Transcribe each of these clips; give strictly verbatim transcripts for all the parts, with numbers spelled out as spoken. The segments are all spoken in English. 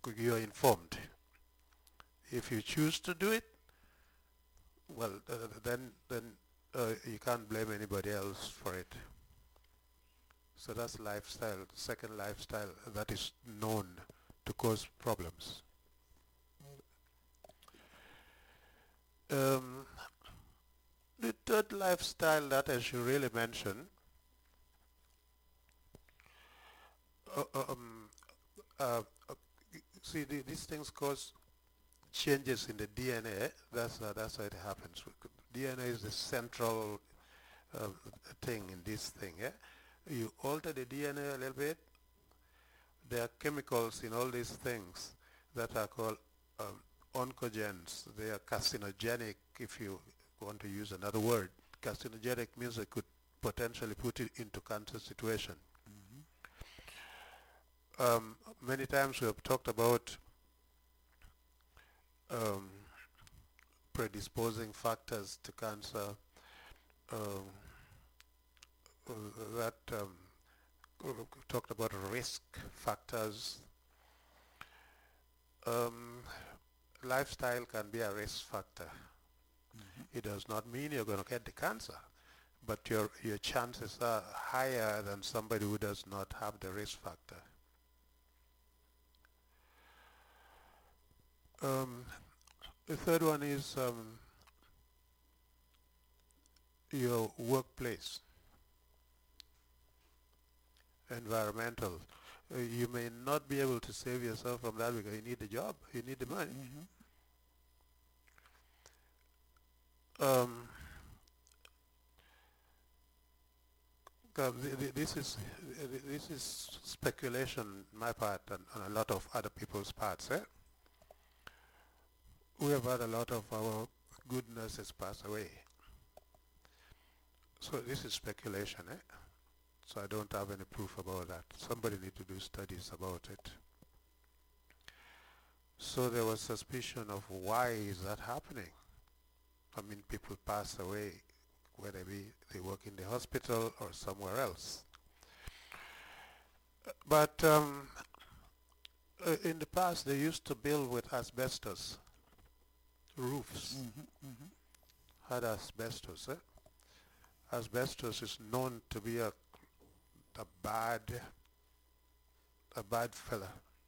you're informed. If you choose to do it, well, uh, then then uh, you can't blame anybody else for it. So that's lifestyle, second lifestyle that is known to cause problems. Um, the third lifestyle that I should really mention, uh, um, uh, uh, see the, these things cause changes in the D N A. That's uh, that's how it happens. D N A is the central uh, thing in this thing. Yeah? You alter the D N A a little bit. There are chemicals in all these things that are called um, oncogens. They are carcinogenic, if you want to use another word. Carcinogenic means they could potentially put it into cancer situation. Mm-hmm. Um, many times we have talked about um, predisposing factors to cancer um, that um, talked about risk factors. Um, lifestyle can be a risk factor. Mm-hmm. It does not mean you're going to get the cancer, but your your chances are higher than somebody who does not have the risk factor. Um, the third one is um, your workplace, environmental. Uh, you may not be able to save yourself from that because you need the job, you need the money. Mm-hmm. Um, this is this is speculation on my part and on a lot of other people's parts. Eh? We have had a lot of our good nurses pass away. So this is speculation. Eh? So I don't have any proof about that. Somebody need to do studies about it. So there was suspicion of why is that happening. I mean, people pass away, whether they, they work in the hospital or somewhere else. But um, uh, in the past, they used to build with asbestos roofs. Mm-hmm, mm-hmm. Had asbestos. Eh? Asbestos is known to be a a bad a bad fella.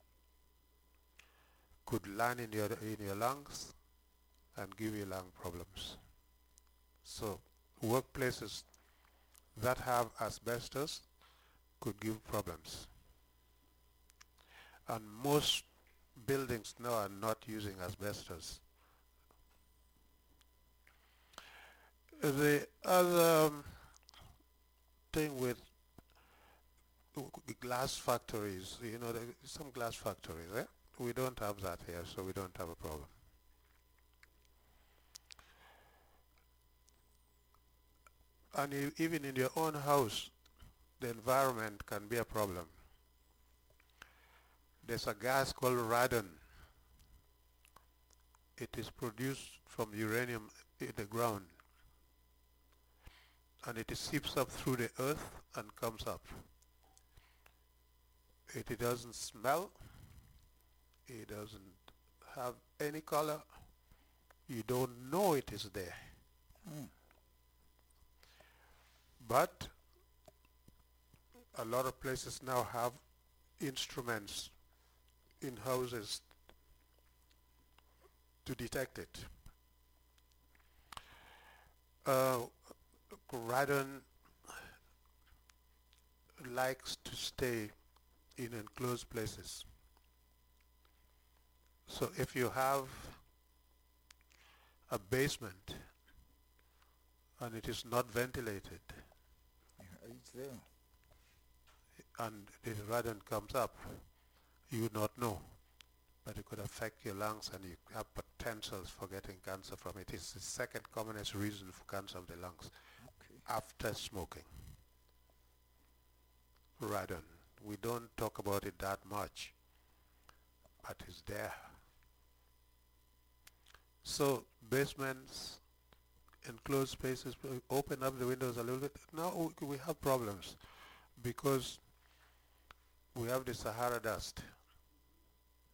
Could land in your in your lungs and give you lung problems. So workplaces that have asbestos could give problems. And most buildings now are not using asbestos. The other um, thing with glass factories, you know, some glass factories, eh? We don't have that here, so we don't have a problem. And e even in your own house, the environment can be a problem. There's a gas called radon. It is produced from uranium in the ground. And it seeps up through the earth and comes up. It, it doesn't smell. It doesn't have any color. You don't know it is there. Mm. But a lot of places now have instruments in houses to detect it. Uh, radon likes to stay in enclosed places. So if you have a basement and it is not ventilated, yeah, it's there, and the radon comes up, you would not know, but it could affect your lungs and you have potentials for getting cancer from it. It's the second commonest reason for cancer of the lungs, okay, after smoking. Radon. We don't talk about it that much, but it's there. So basements, enclosed spaces, open up the windows a little bit. Now we have problems because we have the Sahara dust.